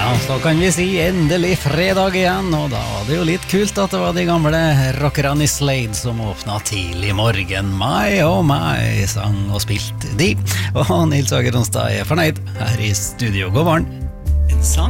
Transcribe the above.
Ja, så kan vi si endelig fredag igjen, og da var det jo litt kult at det var de gamle rockerne i Slade som åpnet tidlig morgen. My oh my, sang og spilt de. Og Nils Åger Ronstad fornøyd her i studio. God morgen. En sang